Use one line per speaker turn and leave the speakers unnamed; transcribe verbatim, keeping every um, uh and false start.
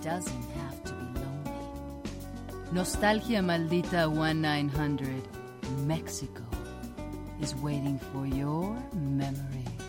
doesn't have to be lonely. Nostalgia Maldita one nine hundred, Mexico, is waiting for your memories.